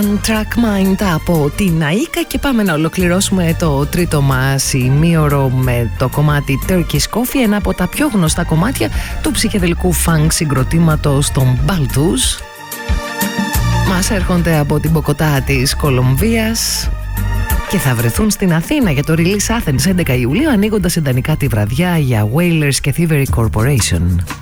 Track Mind από την Αΐκα και πάμε να ολοκληρώσουμε το τρίτο μας ημίωρο με το κομμάτι Turkish Coffee, ένα από τα πιο γνωστά κομμάτια του ψυχεδελικού funk συγκροτήματος των Balthus. Μας έρχονται από την Μποκοτά της Κολομβίας και θα βρεθούν στην Αθήνα για το Release Athens 11 Ιουλίου, ανοίγοντας ιδανικά τη βραδιά για Wailers και Thievery Corporation.